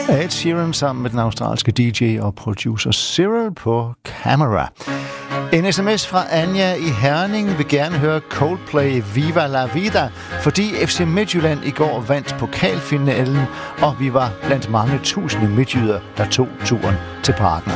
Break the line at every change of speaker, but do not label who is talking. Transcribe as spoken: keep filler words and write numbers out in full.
Ed Sheeran sammen med den australske D J og producer Cyril på Camera. En sms fra Anja i Herning vil gerne høre Coldplay Viva la Vida, fordi F C Midtjylland i går vandt pokalfinalen, og vi var blandt mange tusinde midtjyder, der tog turen til parken.